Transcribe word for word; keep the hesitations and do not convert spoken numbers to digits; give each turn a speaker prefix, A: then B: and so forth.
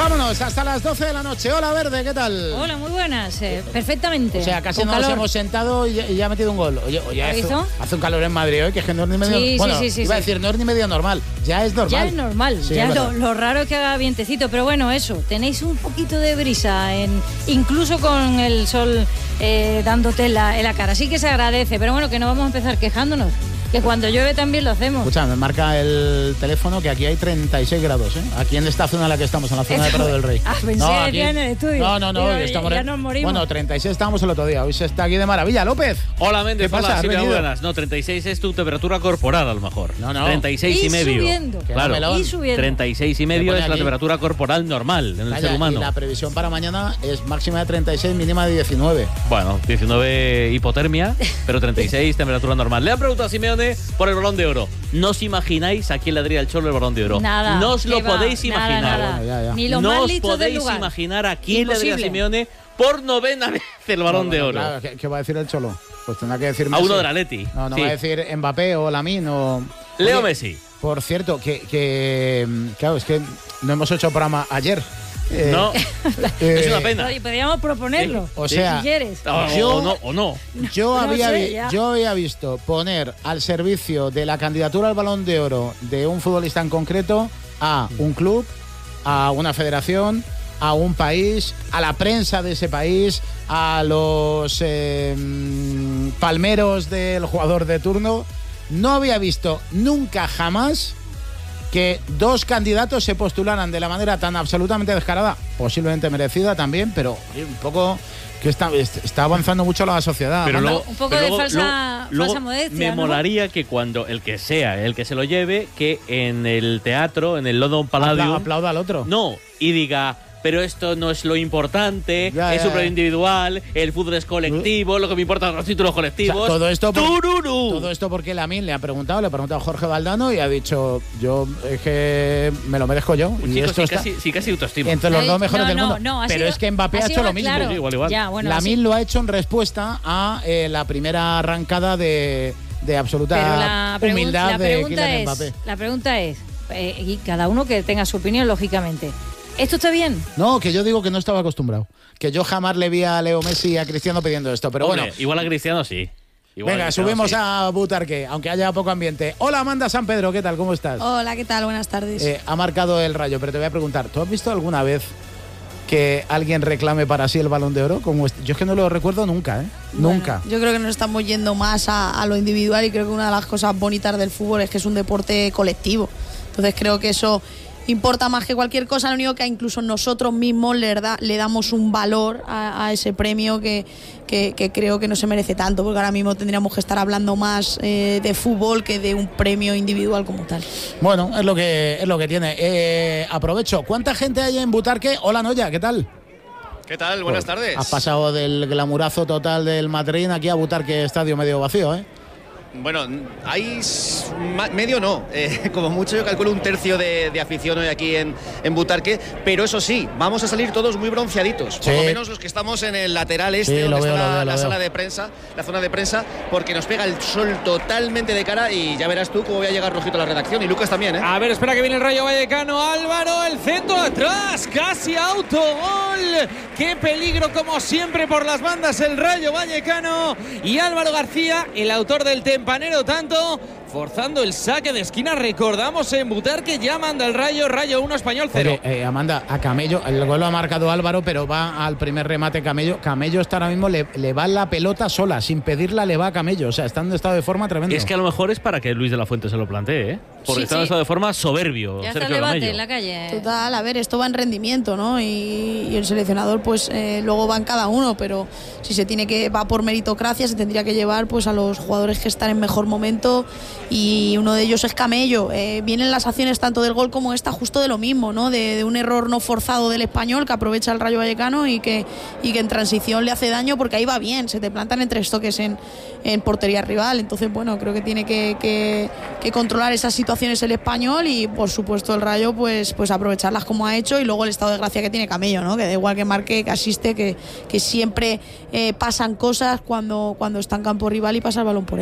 A: Vámonos, hasta las doce de la noche. Hola, Verde, ¿qué tal?
B: Hola, muy buenas, eh, perfectamente.
A: O sea, casi
B: Con
A: nos
B: calor.
A: hemos sentado y ya, y ya ha metido un gol. Oye, oye hace,
B: hizo?
A: hace un calor en Madrid hoy que es que no es ni medio...
B: Sí,
A: bueno,
B: sí, sí,
A: iba
B: sí,
A: a decir, no es ni medio normal. Ya es normal.
B: Ya es normal,
A: Sí,
B: ya
A: es
B: lo,
A: verdad.
B: lo raro es que haga vientecito, pero bueno, eso, tenéis un poquito de brisa, en, incluso con el sol eh, dándote en la, en la cara, así que se agradece, pero bueno, que no vamos a empezar quejándonos, que cuando llueve también lo hacemos.
A: Escucha, me marca el teléfono que aquí hay treinta y seis grados, ¿eh? Aquí en esta zona en la que estamos, en la zona de Prado del Rey.
B: Ah, pensé
A: No,
B: que
A: aquí-
B: decía en el estudio.
A: No, no, no,
B: Digo,
A: hoy estamos...
B: ya, ya nos morimos.
A: Bueno, treinta y seis estábamos el otro día, hoy se está aquí de maravilla. López.
C: Hola, Méndez,
A: ¿Qué pasa?
C: hola,
A: ¿Has
C: Silvia,
A: venido?
C: buenas. No, treinta y seis es tu temperatura corporal, a lo mejor.
A: No, no.
C: treinta y seis y,
B: Y
C: medio.
B: subiendo.
C: Claro.
A: Que no,
B: Y subiendo.
C: treinta y seis y medio
A: pone
C: es la
A: aquí.
C: temperatura corporal normal en el
A: Vaya,
C: ser humano.
A: y la previsión para mañana es máxima de treinta y seis, mínima de diecinueve.
C: Bueno, diecinueve hipotermia, pero treinta y seis temperatura normal. Le han preguntado a Simeone por el Balón de Oro. ¿No os imagináis a quién le daría el Cholo el Balón de Oro?
B: Nada.
C: No os lo
B: que va,
C: podéis
B: nada,
C: imaginar.
B: nada.
A: Bueno, ya, ya.
B: Ni los
C: no
B: más
C: os
B: listos del
C: podéis
B: lugar.
C: imaginar a quién le daría a
B: Imposible.
C: Simeone por novena vez el Balón
A: No,
C: de
A: bueno,
C: Oro.
A: claro, ¿qué, qué va a decir el Cholo? Pues tendrá que decir
C: A
A: Messi.
C: uno del Atleti.
A: No, no
C: Sí.
A: va a decir Mbappé o Lamine o...
C: Leo
A: Oye,
C: Messi.
A: Por cierto, que, que... Claro, es que no hemos hecho programa ayer. Eh,
C: No,
A: eh,
C: es una pena.
B: Oye, podríamos proponerlo,
A: O
B: si
A: sea,
B: quieres.
C: O,
A: Yo-
C: o no, o no.
A: Yo,
B: No
A: había
B: sé,
A: vi-
B: ya.
A: yo había visto poner al servicio de la candidatura al Balón de Oro de un futbolista en concreto a un club, a una federación, a un país, a la prensa de ese país, a los eh, mm, palmeros del jugador de turno. No había visto nunca jamás que dos candidatos se postularan de la manera tan absolutamente descarada, posiblemente merecida también, pero oye, un poco que está, está avanzando mucho la sociedad.
C: Pero
A: Amanda.
C: luego,
B: Un poco
C: pero
B: de
C: luego-
B: falsa-
C: luego-
B: falsa modestia,
C: Me
B: ¿no?
C: molaría que cuando el que sea, el que se lo lleve, que en el teatro, en el London
A: Apla-
C: Palladium,
A: aplauda al otro.
C: no, y diga, pero esto no es lo importante,
A: Ya,
C: es
A: ya,
C: súper
A: ya.
C: individual, el fútbol es colectivo, lo que me importan son los títulos
A: O sea,
C: colectivos.
A: todo esto por-
C: ¡Tururú!
A: Todo esto porque Lamine le ha preguntado, le ha preguntado a Jorge Valdano y ha dicho, yo es que me lo merezco yo.
C: Un
A: Y
C: chico
A: esto
C: sí
A: está
C: casi, sí, casi autoestima.
A: entre los
B: Ay,
A: dos mejores
B: no,
A: del
B: no,
A: mundo.
B: no, ha
A: Pero
B: sido-
A: es que Mbappé ha,
B: ha
A: hecho
B: sido,
A: lo mismo.
B: claro.
C: Sí, igual, igual.
B: Ya, bueno,
A: Lamine
B: así-
A: lo ha hecho en respuesta a eh, la primera arrancada de, de absoluta
B: Pero la, pregun-
A: humildad
B: la
A: de
B: pregunta
A: Kylian
B: es,
A: Mbappé.
B: la pregunta es, eh, y cada uno que tenga su opinión, lógicamente. ¿Esto está bien?
A: No, que yo digo que no estaba acostumbrado. Que yo jamás le vi a Leo Messi y a Cristiano pidiendo esto. Pero
C: Hombre,
A: bueno,
C: igual a Cristiano sí. Igual a
A: venga,
C: Cristiano
A: subimos
C: sí.
A: a Butarque, aunque haya poco ambiente. Hola, Amanda San Pedro, ¿qué tal? ¿Cómo estás?
D: Hola, ¿qué tal? Buenas tardes.
A: Eh, ha marcado el Rayo, pero te voy a preguntar, ¿tú has visto alguna vez que alguien reclame para sí el Balón de Oro? Como este? Yo es que no lo recuerdo nunca, ¿eh?
D: Bueno,
A: Nunca.
D: Yo creo que nos estamos yendo más a, a lo individual y creo que una de las cosas bonitas del fútbol es que es un deporte colectivo. Entonces creo que eso importa más que cualquier cosa. Lo único que incluso nosotros mismos le, da- le damos un valor a, a ese premio que, que, que creo que no se merece tanto, porque ahora mismo tendríamos que estar hablando más eh, de fútbol que de un premio individual como tal.
A: Bueno, es lo que, es lo que tiene. Eh, aprovecho. ¿Cuánta gente hay en Butarque? Hola, Noya, ¿qué tal?
E: ¿Qué tal? Buenas
A: Pues,
E: tardes.
A: Has pasado del glamurazo total del Madrid aquí a Butarque, estadio medio vacío, ¿eh?
E: Bueno, hay s- ma- medio no, eh, como mucho yo calculo un tercio de, de afición hoy aquí en, en Butarque, pero eso sí, vamos a salir todos muy bronceaditos, por
A: Sí.
E: lo menos los que estamos en el lateral este,
A: Sí, lo
E: donde
A: veo,
E: está
A: lo
E: la,
A: veo, lo
E: la
A: veo.
E: sala de prensa, la zona de prensa, porque nos pega el sol totalmente de cara y ya verás tú cómo voy a llegar rojito a la redacción y Lucas también, ¿eh?
F: A ver, espera que viene el Rayo Vallecano. Álvaro, el centro atrás, casi autogol. Qué peligro como siempre por las bandas el Rayo Vallecano. Y Álvaro García, el autor del tempanero tanto, forzando el saque de esquina. Recordamos en Butarque ya manda el Rayo, Rayo uno, Español cero.
A: Oye, eh, Amanda, a Camello, el gol lo ha marcado Álvaro, pero va al primer remate Camello. Camello está ahora mismo, le, le va la pelota sola, sin pedirla le va a Camello. O sea, está en un estado de forma tremendo.
C: Es que a lo mejor es para que Luis de la Fuente se lo plantee, ¿eh? Porque
B: Sí,
C: está en
B: sí.
C: estado de forma soberbio.
B: Ya está el
C: Sergio
B: debate
C: Camello.
B: en la calle.
D: Total, a ver, esto va en rendimiento, ¿no? Y, y el seleccionador, pues eh, luego va en cada uno, pero si se tiene que, va por meritocracia, se tendría que llevar pues a los jugadores que están en mejor momento y uno de ellos es Camello. Eh, vienen las acciones tanto del gol como esta justo de lo mismo, ¿no? De, de un error no forzado del español que aprovecha el Rayo Vallecano y que, y que en transición le hace daño porque ahí va bien, se te plantan en tres toques en, en portería rival. Entonces, bueno, creo que tiene que, que, que controlar esas situaciones el español y por supuesto el Rayo pues, pues aprovecharlas como ha hecho y luego el estado de gracia que tiene Camello, ¿no? Que da igual que marque, que asiste, que, que siempre eh, pasan cosas cuando, cuando está en campo rival y pasa el balón por él.